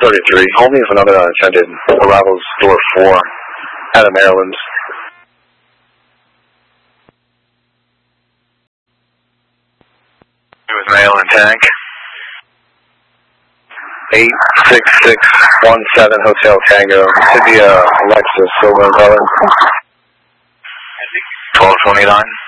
33, holding for another unattended. Arrivals door 4, out of Maryland. It was Maryland tank. 86617 Hotel Tango. Should be a Lexus silver in color. 1229.